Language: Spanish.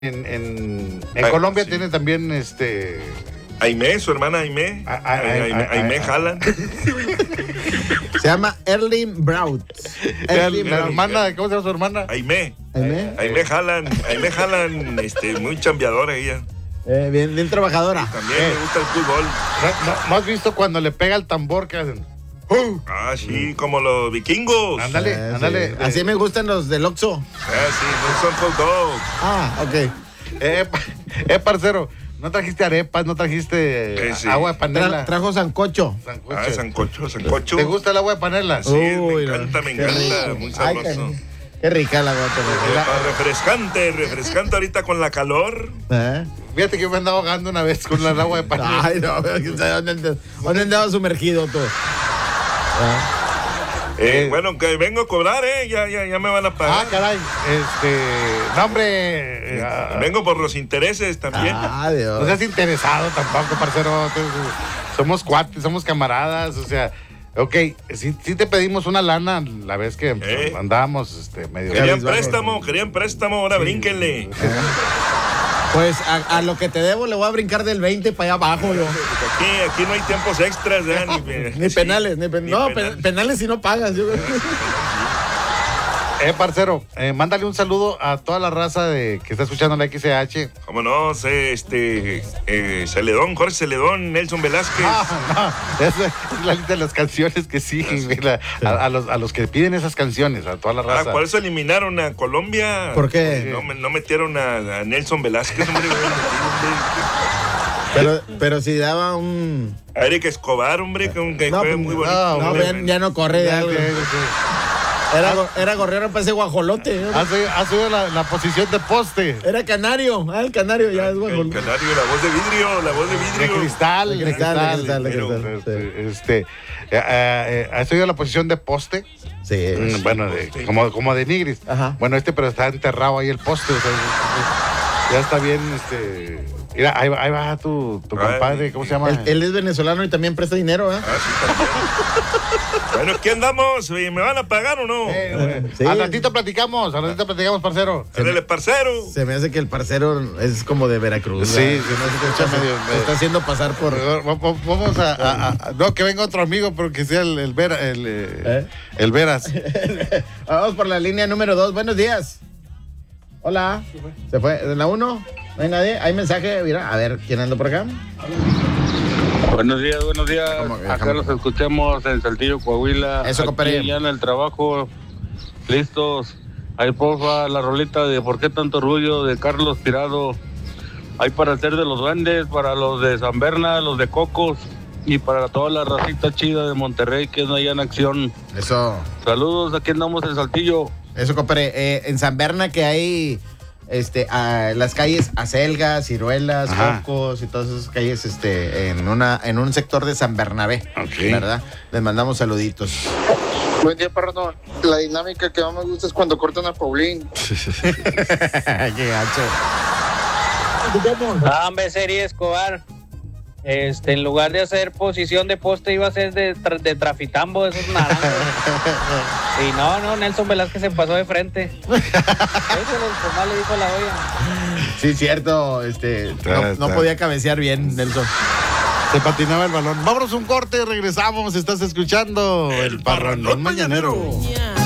en Colombia tiene también Aimé, su hermana Aimé. Aimé Haaland. Se llama Erling Braut. La hermana, ¿cómo se llama su hermana? Aimé. ¿Aimé? Haaland, muy chambeadora ella. Bien trabajadora. También me gusta el fútbol. ¿No has visto cuando le pega el tambor que hacen? Sí, como los vikingos. Ándale. Sí. Así me gustan los del Oxxo. Sí, no son hot dogs. Ok. Parcero, ¿no trajiste arepas? ¿No trajiste agua de panela? Trajo sancocho. Sancocho. ¿Te gusta el agua de panela? Sí, me encanta. Muy sabroso. Qué rica la agua de panela. Refrescante ahorita con la calor. Fíjate que me andaba ahogando una vez con el agua de panela. Ay, no, ¿dónde andaba sumergido tú? Bueno, que vengo a cobrar, ya me van a pagar. Caray, no, hombre. Vengo por los intereses también. Dios. No seas interesado tampoco, parcero. Somos cuates, somos camaradas, o sea, ok, sí te pedimos una lana la vez que andábamos medio... Querían préstamo, ahora brínquenle. Pues a lo que te debo le voy a brincar del 20 para allá abajo, yo. Aquí no hay tiempos extras, ni penales, penales si no pagas. Yo. Parcero, mándale un saludo a toda la raza que está escuchando la XCH. ¿Cómo no? Celedón, Jorge Celedón, Nelson Velázquez. No, esa es la lista de las canciones que siguen, a los que piden esas canciones, a toda la raza. Por eso eliminaron a Colombia. ¿Por qué? No metieron a Nelson Velázquez, hombre. Pero si daba un... A Eric Escobar, hombre, que fue muy bonito. Ya no corre de algo. Era gorrero para ese guajolote. Ha sido la posición de poste. Era canario. El canario ya es guajolote. El canario, la voz de vidrio. De cristal. Ha sido la posición de poste. Sí. Bueno, como de Nigris. Ajá. Bueno, pero está enterrado ahí el poste. O sea, ya está bien, Mira, ahí va tu compadre, ¿cómo se llama? Él es venezolano y también presta dinero, Sí, también. Bueno, ¿aquí andamos? ¿Me van a pagar o no? Sí. Al ratito platicamos, parcero. Parcero. Se me hace que el parcero es como de Veracruz. Sí, se está haciendo pasar por... Vamos no, que venga otro amigo, pero que sea el Veras. Vamos por la línea número 2. Buenos días. Hola. ¿Se fue? ¿En la 1? ¿No hay nadie? ¿Hay mensaje? Mira, a ver, ¿quién anda por acá? Buenos días. Acá los escuchamos en Saltillo, Coahuila. Eso, compadre. Aquí ya en el trabajo. Listos. Ahí, porfa, la rolita de ¿Por qué tanto orgullo? De Carlos Tirado. Ahí para hacer de los duendes, para los de San Berna, los de Cocos y para toda la racita chida de Monterrey que no allá en acción. Eso. Saludos, aquí andamos en Saltillo. Eso, compadre. En San Berna que hay las calles Acelga, Ciruelas, Cocos y todas esas calles en un sector de San Bernabé, ¿verdad? Les mandamos saluditos. Buen día, perro. La dinámica que más me gusta es cuando cortan a Paulín. Qué gacho. Hombre, serie Escobar. En lugar de hacer posición de poste, iba a ser de trafitambo, esos naranjos. Y no, Nelson Velázquez se pasó de frente. Eso más le dijo la olla. Sí, cierto. No podía cabecear bien, Nelson. Se patinaba el balón. Vámonos un corte, regresamos. Estás escuchando el Parrandón Mañanero.